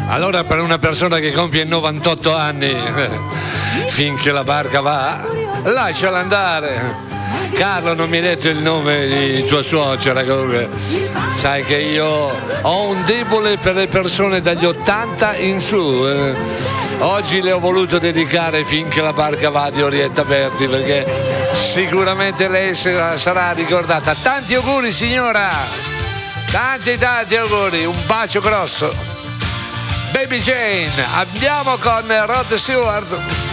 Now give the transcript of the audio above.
Allora, per una persona che compie 98 anni, finché la barca va, lasciala andare. Carlo, non mi hai detto il nome di tua suocera, comunque sai che io ho un debole per le persone dagli 80 in su. Oggi le ho voluto dedicare Finché la barca va di Orietta Berti, perché sicuramente lei sarà ricordata. Tanti auguri signora, tanti auguri, un bacio grosso. Baby Jane, andiamo con Rod Stewart.